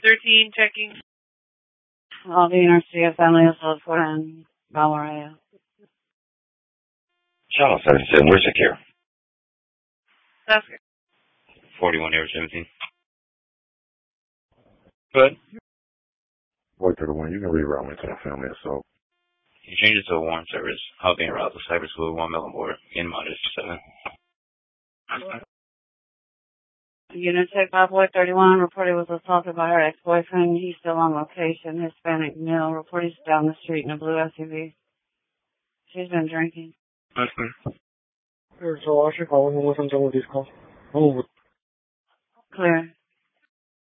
13 checking. All the University Family Assault for and Balmoral. Channel 77, we're secure. That's good. 41 Air 17. Good. Boy 31, you can reroute me to the family assault. You change it to a warrant service. I'll be en route to Cyber School 1 Melbourne Border. In minus 7. Unit check by Boy 31, reported was assaulted by her ex-boyfriend. He's still on location. Hispanic male, reported down the street in a blue SUV. She's been drinking. So I should call him with some double these calls. Oh. Clear.